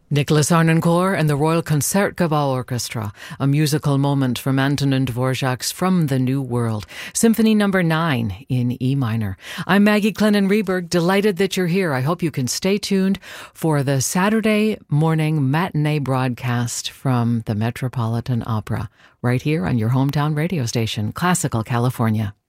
Nicholas Harnoncourt and the Royal Concertgebouw Orchestra, a musical moment from Antonin Dvorak's From the New World, Symphony No. 9 in E minor. I'm Maggie Clennon-Reberg, delighted that you're here. I hope you can stay tuned for the Saturday morning matinee broadcast from the Metropolitan Opera, right here on your hometown radio station, Classical California.